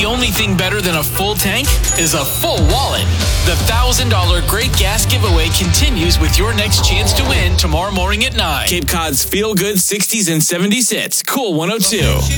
only thing better than a full tank is a full wallet. The $1,000 Great Gas Giveaway continues with your next chance to win tomorrow morning at 9. Cape Cod's Feel Good 60s and 70s hits. Cool 102.